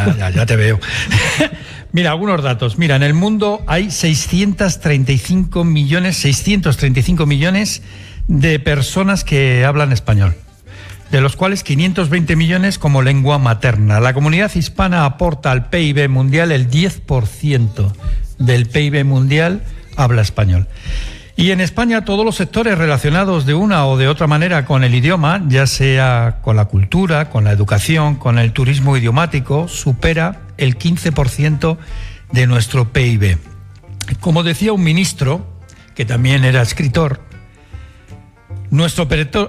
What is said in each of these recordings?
Ya te veo. Mira, algunos datos. Mira, en el mundo hay 635 millones de personas que hablan español, de los cuales 520 millones como lengua materna. La comunidad hispana aporta al PIB mundial el 10% del PIB mundial habla español. Y en España todos los sectores relacionados de una o de otra manera con el idioma, ya sea con la cultura, con la educación, con el turismo idiomático, supera el 15% de nuestro PIB. Como decía un ministro, que también era escritor, nuestro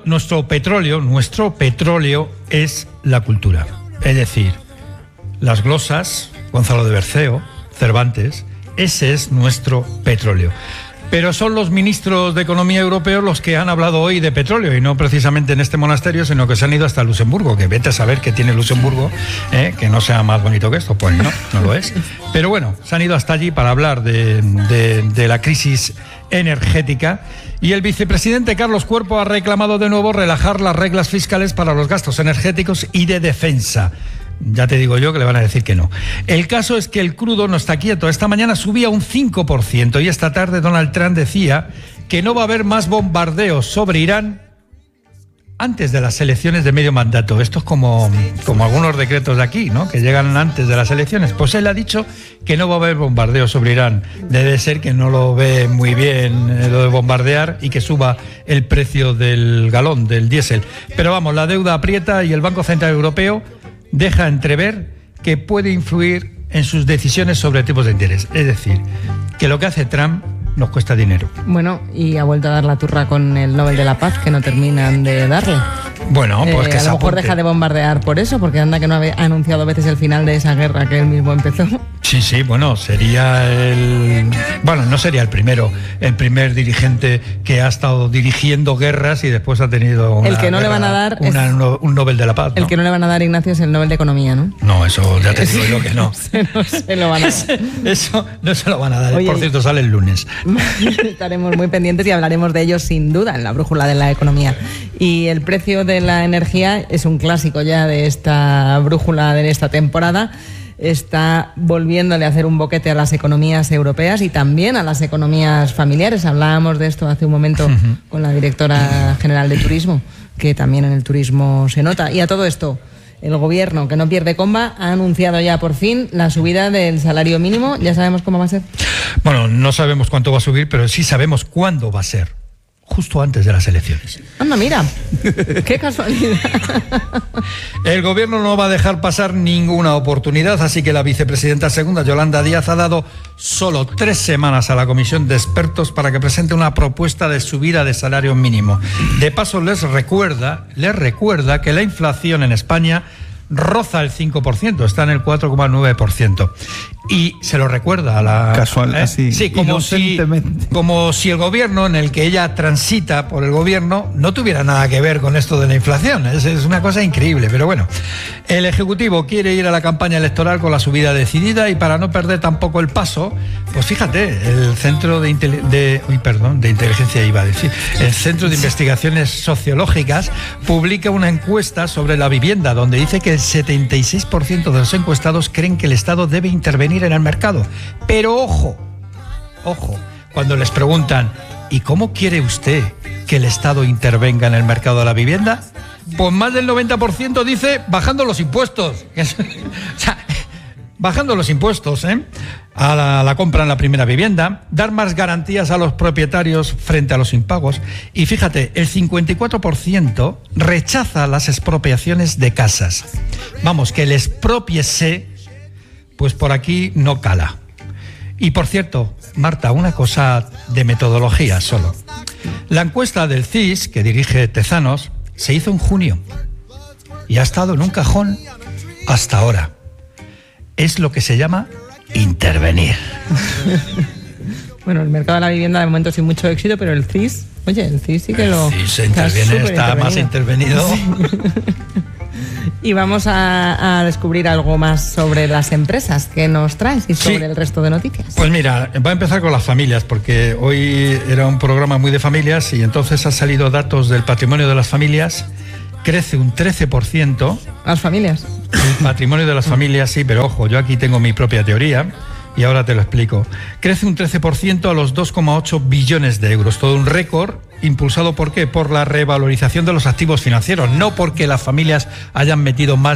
petróleo es la cultura. Es decir, las glosas, Gonzalo de Berceo, Cervantes, ese es nuestro petróleo. Pero son los ministros de Economía europeos los que han hablado hoy de petróleo, y no precisamente en este monasterio, sino que se han ido hasta Luxemburgo, que vete a saber qué tiene Luxemburgo, que no sea más bonito que esto. Pues no lo es. Pero bueno, se han ido hasta allí para hablar de la crisis energética, y el vicepresidente Carlos Cuerpo ha reclamado de nuevo relajar las reglas fiscales para los gastos energéticos y de defensa. Ya te digo yo que le van a decir que no. El caso es que el crudo no está quieto. Esta mañana subía un 5% y esta tarde Donald Trump decía que no va a haber más bombardeos sobre Irán antes de las elecciones de medio mandato. Esto es como algunos decretos de aquí, ¿no?, que llegan antes de las elecciones. Pues él ha dicho que no va a haber bombardeos sobre Irán. Debe ser que no lo ve muy bien lo de bombardear y que suba el precio del galón, del diésel. Pero vamos, la deuda aprieta y el Banco Central Europeo deja entrever que puede influir en sus decisiones sobre tipos de interés. Es decir, que lo que hace Trump nos cuesta dinero. Bueno, y ha vuelto a dar la turra con el Nobel de la Paz, que no terminan de darle. Bueno, pues que a lo mejor deja de bombardear por eso, porque anda que no ha anunciado veces el final de esa guerra que él mismo empezó. Sí, bueno, sería no sería el primer dirigente que ha estado dirigiendo guerras y después ha tenido el que no le van a dar un Nobel de la Paz, ¿no? El que no le van a dar, Ignacio, es el Nobel de Economía, ¿no? No, eso ya te digo yo que no. No se lo van a dar. Eso no se lo van a dar. Oye, por cierto, sale el lunes. Estaremos muy pendientes y hablaremos de ello sin duda en la brújula de la economía. Y el precio de la energía es un clásico ya de esta brújula de esta temporada. Está volviéndole a hacer un boquete a las economías europeas y también a las economías familiares. Hablábamos de esto hace un momento con la directora general de Turismo, que también en el turismo se nota. Y a todo esto, el gobierno, que no pierde comba, ha anunciado ya por fin la subida del salario mínimo. ¿Ya sabemos cómo va a ser? Bueno, no sabemos cuánto va a subir, pero sí sabemos cuándo va a ser. Justo antes de las elecciones. Anda, mira, qué casualidad. El gobierno no va a dejar pasar ninguna oportunidad, así que la vicepresidenta segunda, Yolanda Díaz, ha dado solo 3 semanas a la comisión de expertos para que presente una propuesta de subida de salario mínimo. De paso, les recuerda que la inflación en España roza el 5%, está en el 4,9%. Y se lo recuerda a la... Casual, así, sí, como si el gobierno en el que ella transita por el gobierno no tuviera nada que ver con esto de la inflación. Es una cosa increíble, pero bueno. El Ejecutivo quiere ir a la campaña electoral con la subida decidida y para no perder tampoco el paso, pues fíjate, el Centro de Inteligencia iba a decir, el Centro de Investigaciones Sociológicas publica una encuesta sobre la vivienda donde dice que el 76% de los encuestados creen que el Estado debe intervenir en el mercado. Pero ojo, cuando les preguntan ¿y cómo quiere usted que el Estado intervenga en el mercado de la vivienda? Pues más del 90% dice bajando los impuestos. O sea, bajando los impuestos a la compra en la primera vivienda, dar más garantías a los propietarios frente a los impagos. Y fíjate, el 54% rechaza las expropiaciones de casas. Vamos, que el exprópiese, pues por aquí no cala. Y por cierto, Marta, una cosa de metodología solo. La encuesta del CIS, que dirige Tezanos, se hizo en junio y ha estado en un cajón hasta ahora. Es lo que se llama intervenir. Bueno, el mercado de la vivienda de momento sin mucho éxito, pero el CIS, el CIS sí que lo... El CIS se interviene, está más intervenido. Sí. Y vamos a descubrir algo más sobre las empresas que nos traes y sobre el resto de noticias. Pues mira, voy a empezar con las familias, porque hoy era un programa muy de familias y entonces han salido datos del patrimonio de las familias crece un 13%. Las familias. El patrimonio de las familias, sí, pero ojo, yo aquí tengo mi propia teoría y ahora te lo explico. Crece un 13% a los 2,8 billones de euros. Todo un récord impulsado, ¿por qué? Por la revalorización de los activos financieros, no porque las familias hayan metido más